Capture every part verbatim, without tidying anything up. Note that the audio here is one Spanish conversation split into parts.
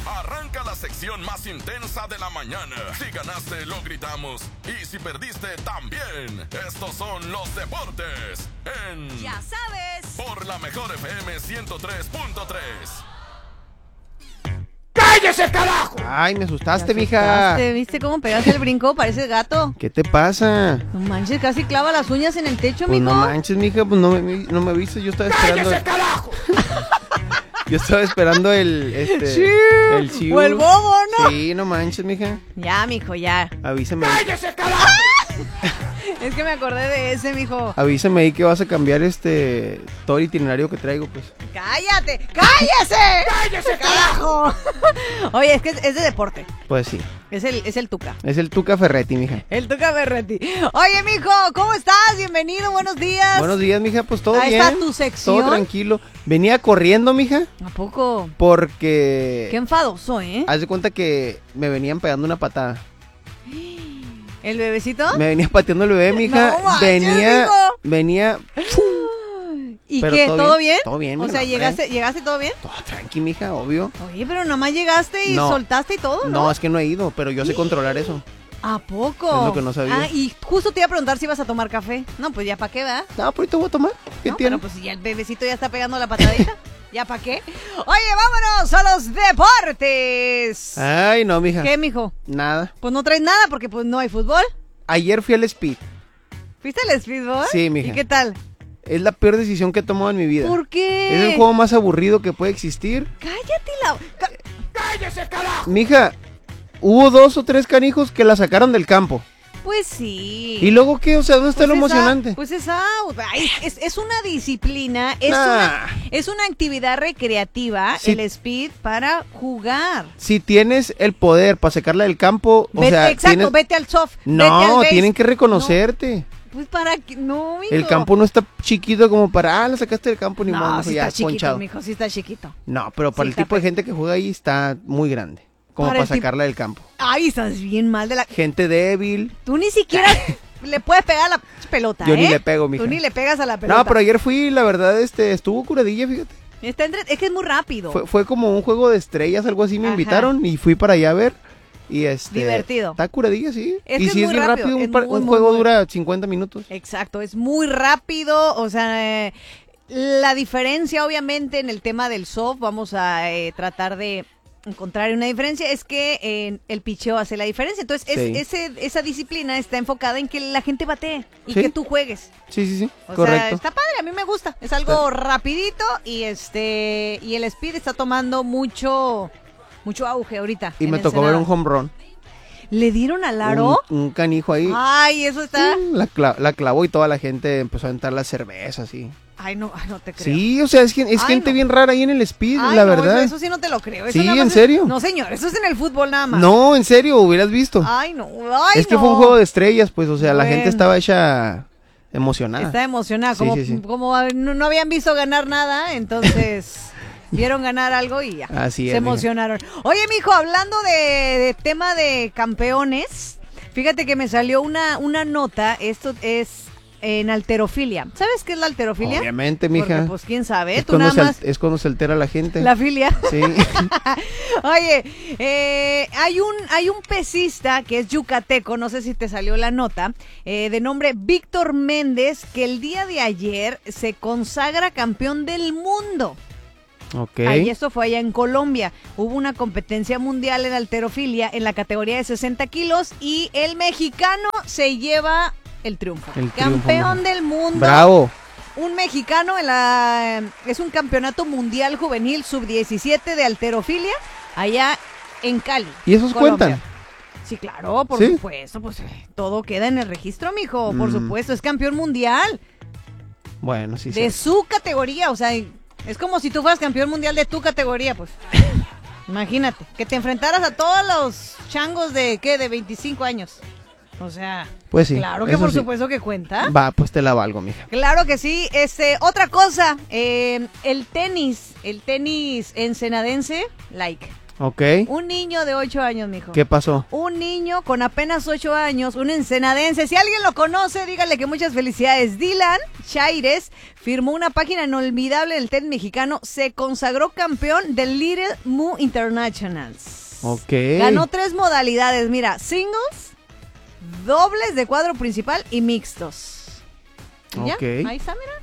Arranca la sección más intensa de la mañana. Si ganaste, lo gritamos. Y si perdiste, también. Estos son los deportes en... Ya sabes. Por la mejor F M ciento tres punto tres. ¡Cállese, carajo! Ay, me asustaste, ¿Te mija. asustaste? ¿Viste cómo pegaste el brinco? Pareces gato. ¿Qué te pasa? No manches, casi clava las uñas en el techo, Pues mijo. no manches, mija, pues no me, no me viste, yo estaba esperando. ¡Cállese, carajo! Yo estaba esperando el, este, Sí, el chivo. o el bobo, ¿no? Sí, no manches, mija. Ya, mijo, ya. Avísame. ¡Cállese, carajo! Es que me acordé de ese, mijo. Avísame ahí que vas a cambiar este todo el itinerario que traigo, pues. ¡Cállate! ¡Cállese! ¡Cállese, ¡Carajo! Oye, es que es, es de deporte. Pues sí. Es el, es el Tuca. Es el Tuca Ferretti, mija. El Tuca Ferretti. Oye, mijo, ¿cómo estás? Bienvenido, buenos días. Buenos días, mija, pues todo Ahí bien. está tu sección. Todo tranquilo. Venía corriendo, mija, ¿A poco? porque Qué enfadoso, ¿eh? haz de cuenta que me venían pegando una patada. ¿El bebecito? Me venía pateando el bebé, mija. No manches, venía, mijo. venía. ¿Y Pero qué? todo ¿Todo bien, bien? todo bien, O mi sea, amor, ¿llegaste, ¿llegaste todo bien? Todo tranqui, mija, obvio. Oye, pero nomás llegaste y No. soltaste y todo, ¿no? No, es que no he ido, pero yo sé controlar eso. ¿A poco? Es lo que no sabía. Ah, y justo te iba a preguntar si ibas a tomar café. No, pues ya para qué, ¿verdad? No, por ahorita voy a tomar. ¿Qué No, tiene? pero pues si ya el bebecito ya está pegando la patadita. ¿Ya para qué? Oye, vámonos a los deportes. Ay, no, mija. ¿Qué, mijo? Nada. Pues no traes nada porque pues no hay fútbol. Ayer fui al Speed. ¿Fuiste al speedball? Sí, mija. ¿Y qué tal? Es la peor decisión que he tomado en mi vida. ¿Por qué? Es el juego más aburrido que puede existir. Cállate la... Ca- ¡Cállese, carajo! Mija, hubo dos o tres canijos que la sacaron del campo. Pues sí. ¿Y luego qué? O sea, ¿dónde está Pues lo es emocionante? out, pues es out. Ay, es, es una disciplina, es, Nah. una, es una actividad recreativa, Sí. el speed, para jugar. Si tienes el poder para sacarla del campo, o Vete- sea, exacto, tienes... vete al soft. vete al No, base. tienen que reconocerte. No, pues para que... No, mijo. El campo no está chiquito como para, ah, la sacaste del campo ni No, modo, sí ya, está chiquito, ponchado. mijo, sí está chiquito. No, pero para Sí el está tipo de pe- gente que juega ahí está muy grande. Como Para para, el tipo- sacarla del campo. Ay, estás bien mal de la... Gente débil. Tú ni siquiera le puedes pegar a la pelota, Yo ¿eh? ni le pego, mija. Tú ni le pegas a la pelota. No, pero ayer fui, la verdad, este, estuvo curadilla, fíjate. Está entre- Es que es muy rápido. Fue, fue como un juego de estrellas, algo así, me Ajá. invitaron y fui para allá a ver. Y este... Divertido. Está curadilla, sí. Es y que si es es muy bien rápido, rápido, es un, par- muy, un muy, juego muy- dura cincuenta minutos. Exacto, es muy rápido, o sea, eh, la diferencia obviamente en el tema del soft, vamos a eh, tratar de encontrar una diferencia, es que eh, el picheo hace la diferencia, entonces es- Sí. ese, esa disciplina está enfocada en que la gente batee y Sí. que tú juegues. Sí, sí, sí, O sea, correcto. está padre, a mí me gusta, es algo rapidito y este y el speed está tomando mucho mucho auge ahorita. Y en me tocó ver Ensenada. un home run. ¿Le dieron al aro? Un, un canijo ahí. Ay, eso está... Mm, La, cla- la clavó y toda la gente empezó a aventar la cerveza, así. Ay, no, ay, no te creo. Sí, o sea, es, gen- es Ay, gente no. bien rara ahí en el speed, Ay, la no, verdad. Eso, eso sí no te lo creo. Eso Sí, nada más ¿en es- serio? No, señor, eso es en el fútbol nada más. No, en serio, hubieras visto. Ay, no. Ay, es que no. fue un juego de estrellas, pues, o sea, la Bueno. gente estaba hecha emocionada. Está emocionada. Sí, Como, sí, sí. como no, no habían visto ganar nada, entonces vieron ganar algo y ya. Así es, Se mija. emocionaron. Oye, mijo, hablando de, de tema de campeones, fíjate que me salió una, una nota. Esto es en halterofilia. ¿Sabes qué es la halterofilia? Obviamente, Porque, mija. pues quién sabe, es, tú cuando nada se, al- más es cuando se altera la gente. la filia. Sí. Oye, eh, hay un hay un pesista que es yucateco, no sé si te salió la nota, eh, de nombre Víctor Méndez, que el día de ayer se consagra campeón del mundo. Ok. Ahí esto fue allá en Colombia. Hubo una competencia mundial en halterofilia en la categoría de sesenta kilos y el mexicano se lleva el triunfo. El triunfo, Campeón mija. del mundo. Bravo. Un mexicano en la es un campeonato mundial juvenil sub diecisiete de halterofilia allá en Cali. ¿Y esos Colombia. cuentan? Sí, claro, por ¿Sí? supuesto, pues eh, todo queda en el registro, mijo, por Mm. supuesto, es campeón mundial Bueno, sí, de sí. su categoría, o sea, es como si tú fueras campeón mundial de tu categoría, pues. Imagínate, que te enfrentaras a todos los changos de, ¿qué? De veinticinco años. O sea, Pues sí. claro que eso por sí. supuesto que cuenta. Va, pues te la valgo, mija. Claro que sí. Este, otra cosa, eh, el tenis, el tenis ensenadense, like. Ok. Un niño de ocho años, mijo. ¿Qué pasó? Un niño con apenas ocho años, un ensenadense. Si alguien lo conoce, dígale que muchas felicidades. Dylan Chaires firmó una página inolvidable del tenis mexicano. Se consagró campeón del Little Mu Internationals. Ok. Ganó tres modalidades, mira, singles, dobles de cuadro principal y mixtos. ¿Ya? Ok. Ahí está, mira.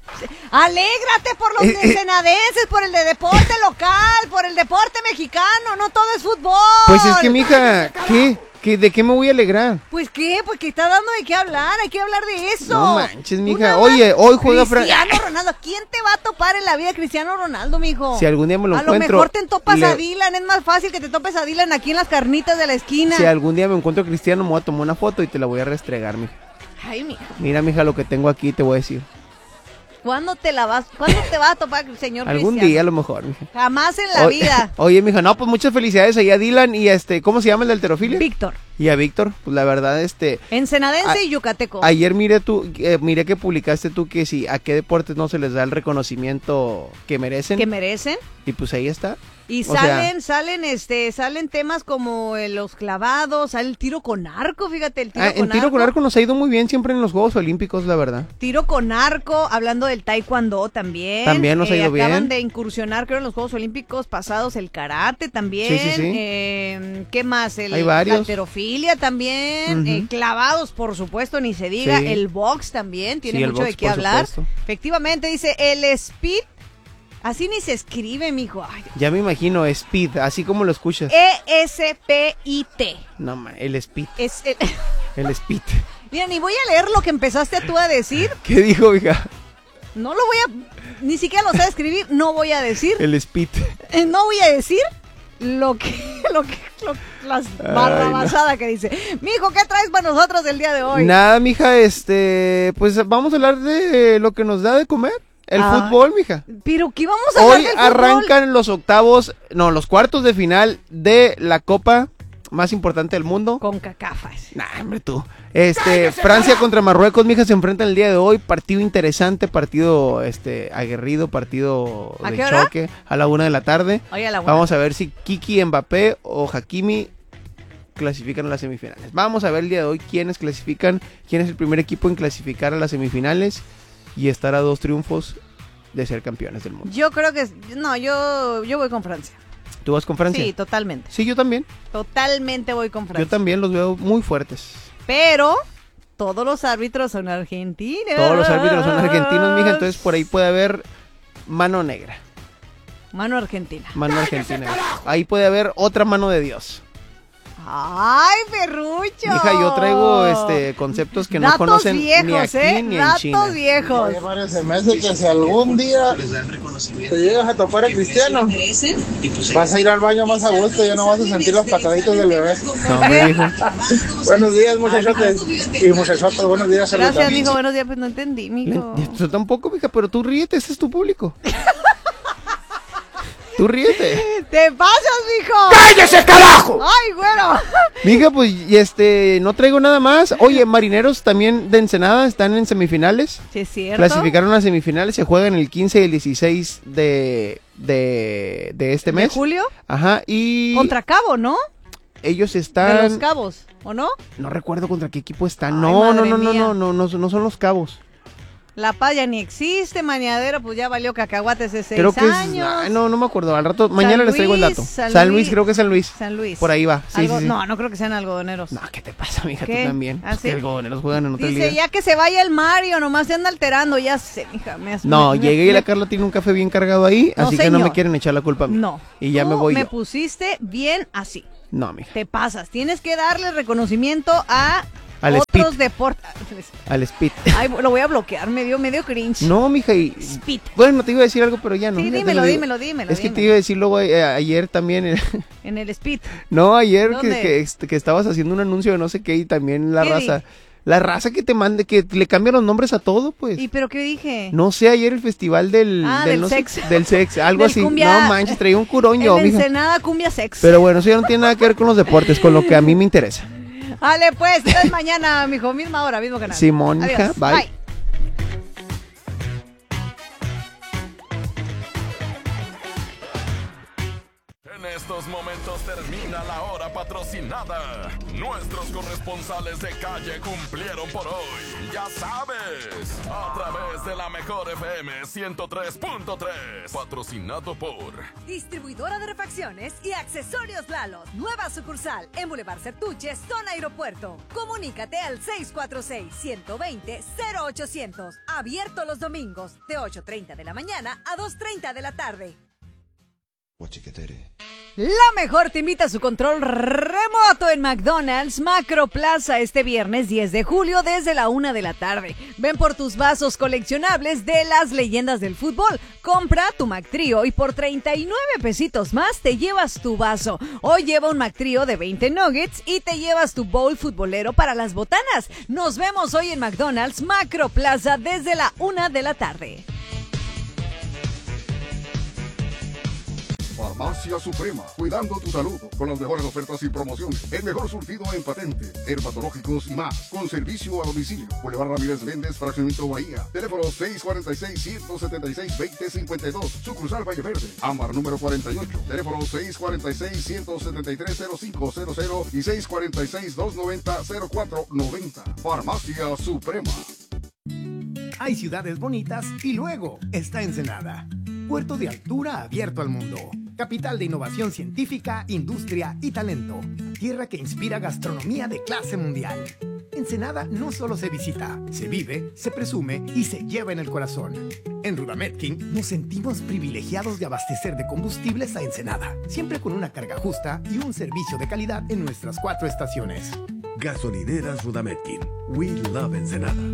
Alégrate por los Eh, eh. ensenadenses, por el de deporte local, por el deporte mexicano, no todo es fútbol. Pues es que, mija, ¿qué? ¿Qué? ¿De qué me voy a alegrar? Pues qué, pues que está dando de qué hablar, hay que hablar de eso. No manches, mija. Una Oye, más- hoy juega Fran- Cristiano Ronaldo, ¿quién te va a topar en la vida Cristiano Ronaldo, mijo? Si algún día me lo a encuentro, lo mejor te topas le- a Dylan, es más fácil que te topes a Dylan aquí en las carnitas de la esquina. Si algún día me encuentro Cristiano, me voy a tomar una foto y te la voy a restregar, mija. Ay, mijo. Mira, mija, lo que tengo aquí, te voy a decir. ¿Cuándo te la vas? ¿Cuándo te va a topar el señor Algún Cristiano? día a lo mejor, mija. Jamás en la O- vida. Oye, mija, no, pues muchas felicidades ahí a Dylan y a este, ¿cómo se llama el de alterofilia? Víctor, Y a Víctor, pues la verdad, este, ensenadense A- y yucateco. ayer miré tú, eh, miré que publicaste tú que si a qué deportes no se les da el reconocimiento que merecen. que merecen. Y pues ahí está. Y O sea- salen, salen, este, salen temas como eh, los clavados, sale el tiro con arco, fíjate, el tiro Ah, con en tiro arco. con arco nos ha ido muy bien siempre en los Juegos Olímpicos, la verdad. Tiro con arco, hablando del taekwondo también. También nos ha ido Acaban bien. de incursionar, creo, en los Juegos Olímpicos pasados, el karate también. Sí, sí, sí. Eh, ¿Qué más? El, Hay varios. La halterofilia también. Ujú. eh, clavados, por supuesto, ni se diga. Sí. El box también, tiene Sí, el mucho de box, qué por hablar. supuesto. Efectivamente, dice el speed. Así ni se escribe, mijo. Ay, Ya me imagino, Speed, así como lo escuchas. E S P I T. No, man, el Speed, Es el... el Speed. Mira, ni voy a leer lo que empezaste tú a decir. ¿Qué dijo, hija? No lo voy a... Ni siquiera lo sé escribir. No voy a decir. El Speed. Eh, No voy a decir lo que... Lo que lo, las Ay, barrabasada que dice. Mijo, ¿qué traes para nosotros el día de hoy? Nada, mija, este, pues vamos a hablar de lo que nos da de comer. El Ay. fútbol, mija. Pero ¿qué vamos a hablar Hoy del fútbol? arrancan los octavos, no, los cuartos de final de la copa más importante del mundo. Con cacafas. Nah, hombre, tú. Este, Francia contra Marruecos, mija, se enfrentan el día de hoy. Partido interesante, partido este aguerrido, partido ¿A de qué hora? choque a la una de la tarde. Oye, a la buena. Vamos a ver si Kiki Mbappé o Hakimi clasifican a las semifinales. Vamos a ver el día de hoy quiénes clasifican, quién es el primer equipo en clasificar a las semifinales y estar a dos triunfos de ser campeones del mundo. Yo creo que... No, yo, yo voy con Francia. ¿Tú vas con Francia? Sí, totalmente. Sí, yo también. Totalmente voy con Francia. Yo también los veo muy fuertes. Pero todos los árbitros son argentinos. Todos los árbitros son argentinos, mija, entonces por ahí puede haber mano negra, Mano argentina. mano argentina. Ahí puede haber otra mano de Dios. ¡Ay, perrucho! Mija, yo traigo este conceptos que no Datos conocen viejos, ni aquí ¿eh? ni en Datos China. viejos. Oye, Mario, se me hace que si algún día te llegas a topar a Cristiano, vas a ir al baño más a gusto y ya no vas a sentir los pataditos del bebé. No, hombre, viejo. Buenos días, muchachotes y muchachotas, buenos días. Gracias, saludos. mijo. Buenos días, pues no entendí, mijo. Yo tampoco, mija, pero tú ríete, ese es tu público. Tú ríete. ¡Te pasas, mijo! ¡Cállese, carajo! ¡Ay, güero! Mija, pues y este, no traigo nada más. Oye, Marineros también de Ensenada están en semifinales. Sí, es cierto. Clasificaron a semifinales, se juegan el quince y el dieciséis de, de, de este ¿De mes. julio? Ajá, y Contra Cabo, ¿no? ellos De están... los Cabos, ¿o no? No recuerdo contra qué equipo están. Ay, No, no, madre no, no, mía. no, no, no, no son los Cabos. La Paz ya ni existe, Mañadero, pues ya valió cacahuates de seis Creo que es... años. ay, no, no me acuerdo. Al rato, mañana les traigo el Luis, dato. San San, Luis, Luis. creo que es San Luis. San Luis. Por ahí va. Sí, Algo- sí, sí. No, no creo que sean algodoneros. No, ¿qué te pasa, mija? ¿Qué? Tú también. ¿Ah, Pues sí? que algodoneros juegan en otra Dice, liga. ya que se vaya el Mario, nomás se anda alterando, ya sé, mija. Me, No, me- llegué me- y la Carla tiene un café bien cargado ahí, No, así que no me señor. quieren echar la culpa a mí. No. Y ya Tú me voy me yo. pusiste bien así. No, mija. Te pasas. Tienes que darle reconocimiento a Al otros Speed. deportes. Al Speed. Ay, lo voy a bloquear, me dio, me dio cringe. No, mija, y... Speed. Bueno, te iba a decir algo, pero ya no. Sí, ya te dímelo, lo digo. dímelo, dímelo, Es que te dímelo. iba a decir luego eh, ayer también... eh, En el speed. no, ayer que, ¿Dónde? que, este, que estabas haciendo un anuncio de no sé qué y también la ¿Qué raza... dije? La raza que te mande, que le cambia los nombres a todo, pues. ¿Y pero qué dije? No sé, ayer el festival del... Ah, del no sé- sex. del sex, algo Del así. cumbia- No manches, traía un curoño, En mija. Ensenada cumbia sex. Pero bueno, eso ya no tiene nada que ver con los deportes, con lo que a mí me interesa. Vale, pues, entonces mañana, mijo, misma hora, mismo canal. Simón, hija, Adiós. bye. Bye. En estos momentos termina la hora patrocinada. Nuestros corresponsales de calle cumplieron por hoy. Ya sabes, a través de la mejor F M ciento tres punto tres. Patrocinado por Distribuidora de refacciones y accesorios Lalo. Nueva sucursal en Boulevard Certuche, zona aeropuerto. Comunícate al seis cuatro seis, uno dos cero, cero ochocientos. Abierto los domingos de ocho treinta de la mañana a dos treinta de la tarde. La mejor te invita a su control remoto en McDonald's Macro Plaza este viernes diez de julio desde la una de la tarde. Ven por tus vasos coleccionables de las leyendas del fútbol. Compra tu McTrío y por treinta y nueve pesitos más te llevas tu vaso. Hoy lleva un McTrío de veinte nuggets y te llevas tu bowl futbolero para las botanas. Nos vemos hoy en McDonald's Macro Plaza desde la una de la tarde. Farmacia Suprema, cuidando tu salud, con las mejores ofertas y promociones, el mejor surtido en patente, dermatológicos y más, con servicio a domicilio. Boulevard Ramírez Méndez, Fraccionamiento Bahía, teléfono seis cuatro seis, uno siete seis, dos cero cinco dos, sucursal Valle Verde, Ámbar número cuarenta y ocho, teléfono seis cuatro seis, uno siete tres, cero cinco cero cero y seis cuatro seis, dos nueve cero, cero cuatro nueve cero. Farmacia Suprema. Hay ciudades bonitas y luego está Ensenada. Puerto de altura abierto al mundo. Capital de innovación científica, industria y talento. Tierra que inspira gastronomía de clase mundial. Ensenada no solo se visita, se vive, se presume y se lleva en el corazón. En Rudametkin nos sentimos privilegiados de abastecer de combustibles a Ensenada, siempre con una carga justa y un servicio de calidad en nuestras cuatro estaciones. Gasolineras Rudametkin. We love Ensenada.